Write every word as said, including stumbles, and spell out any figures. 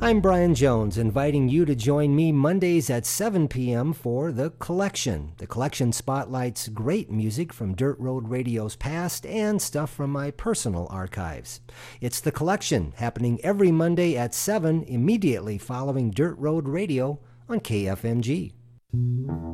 I'm Brian Jones, inviting you to join me Mondays at seven p.m. for The Collection. The Collection spotlights great music from Dirt Road Radio's past and stuff from my personal archives. It's The Collection, happening every Monday at seven, immediately following Dirt Road Radio on K F M G.